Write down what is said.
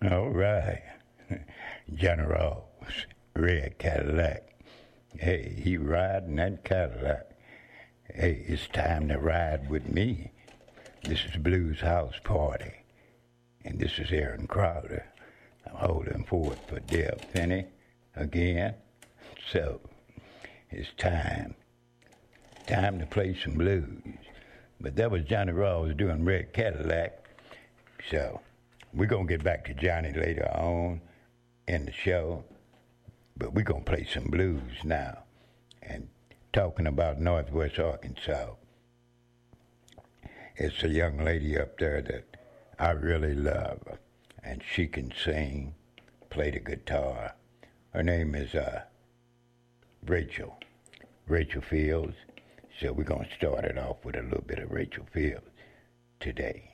All right. General's red Cadillac. Hey, he riding that Cadillac. Hey, it's time to ride with me. This is Blues House Party. And this is Aaron Crowder. I'm holding forth for Dale Penny again. So, it's time. Time to play some blues. But that was Johnny Rawls doing Red Cadillac. So, we're going to get back to Johnny later on in the show. But we're going to play some blues now. And talking about Northwest Arkansas. It's a young lady up there that I really love. And she can sing, play the guitar. Her name is Rachel Fields. So we're going to start it off with a little bit of Rachel Fields today.